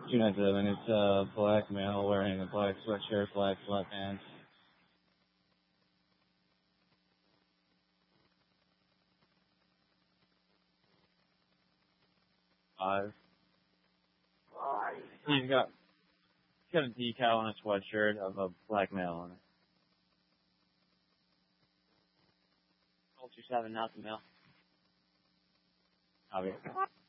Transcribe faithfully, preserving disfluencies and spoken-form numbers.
two nine seven. It's a black male wearing a black sweatshirt, black sweatpants. Five. He's got he's got a decal on a sweatshirt of a black male on it. Call two seven, not the male. Obviously.